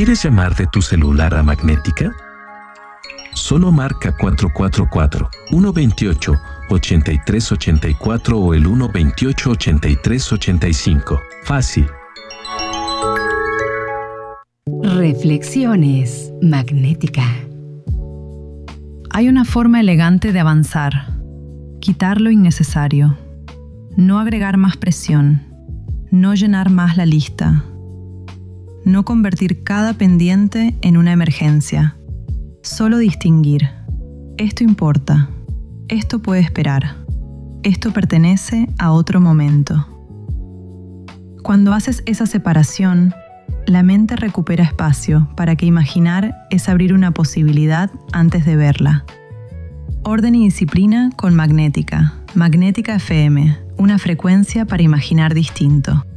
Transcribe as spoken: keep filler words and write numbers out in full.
¿Quieres llamar de tu celular a Magnética? Solo marca cuatro cuatro cuatro, uno dos ocho, ocho tres ocho cuatro o el uno dos ocho, ocho tres ocho cinco. Fácil. Reflexiones. Magnética. Hay una forma elegante de avanzar. Quitar lo innecesario. No agregar más presión. No llenar más la lista. No convertir cada pendiente en una emergencia. Solo distinguir. Esto importa. Esto puede esperar. Esto pertenece a otro momento. Cuando haces esa separación, la mente recupera espacio para que imaginar es abrir una posibilidad antes de verla. Orden y disciplina con Magnética. Magnética F M, una frecuencia para imaginar distinto.